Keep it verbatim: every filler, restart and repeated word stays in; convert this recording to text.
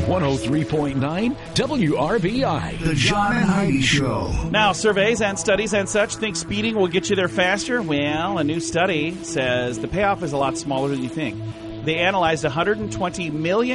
one oh three point nine W R B I. The John and Heidi Show. Now, surveys and studies and such think speeding will get you there faster. Well, a new study says the payoff is a lot smaller than you think. They analyzed one hundred twenty million